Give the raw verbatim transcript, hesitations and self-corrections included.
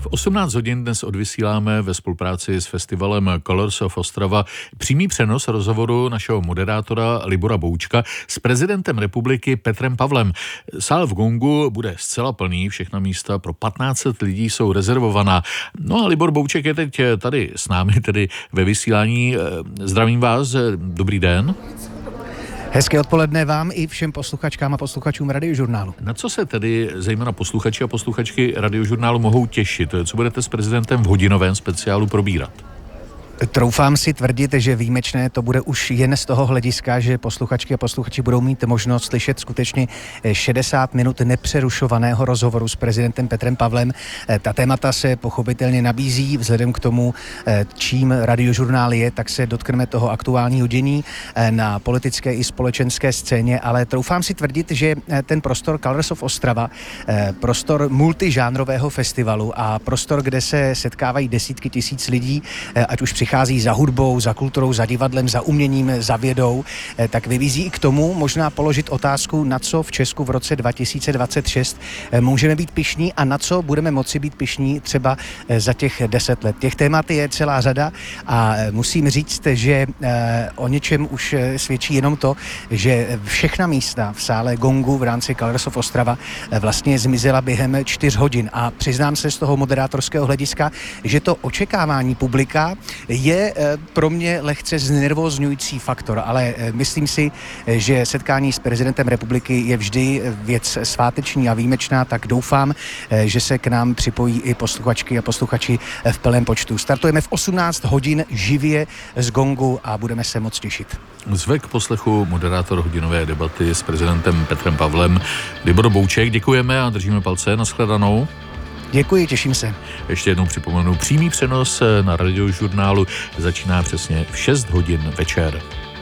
V osmnáct hodin dnes odvysíláme ve spolupráci s festivalem Colors of Ostrava přímý přenos rozhovoru našeho moderátora Libora Boučka s prezidentem republiky Petrem Pavlem. Sál v Gongu bude zcela plný, všechna místa pro patnáct set lidí jsou rezervovaná. No a Libor Bouček je teď tady s námi, tedy ve vysílání. Zdravím vás, dobrý den. Hezké odpoledne vám i všem posluchačkám a posluchačům Radiožurnálu. Na co se tedy zejména posluchači a posluchačky Radiožurnálu mohou těšit? Co budete s prezidentem v hodinovém speciálu probírat? Troufám si tvrdit, že výjimečné to bude už jen z toho hlediska, že posluchačky a posluchači budou mít možnost slyšet skutečně šedesát minut nepřerušovaného rozhovoru s prezidentem Petrem Pavlem. Ta témata se pochopitelně nabízí vzhledem k tomu, čím Radiožurnál je, tak se dotkneme toho aktuálního dění na politické i společenské scéně, ale troufám si tvrdit, že ten prostor Colors of Ostrava, prostor multižánrového festivalu a prostor, kde se setkávají desítky tisíc lidí, ať už přichází za hudbou, za kulturou, za divadlem, za uměním, za vědou, tak vybízí i k tomu možná položit otázku, na co v Česku v roce dva tisíce dvacet šest můžeme být pyšní a na co budeme moci být pyšní třeba za těch deset let. Těch témat je celá řada a musím říct, že o něčem už svědčí jenom to, že všechna místa v sále Gongu v rámci Colors of Ostrava vlastně zmizela během čtyř hodin a přiznám se z toho moderátorského hlediska, že to očekávání publika je pro mě lehce znervózňující faktor, ale myslím si, že setkání s prezidentem republiky je vždy věc sváteční a výjimečná, tak doufám, že se k nám připojí i posluchačky a posluchači v plném počtu. Startujeme v osmnáct hodin živě z Gongu a budeme se moc těšit. Zve k poslechu moderátor hodinové debaty s prezidentem Petrem Pavlem Libor Bouček. Děkujeme a držíme palce. Nashledanou. Děkuji, těším se. Ještě jednou připomenu, přímý přenos na Radiožurnálu začíná přesně v šest hodin večer.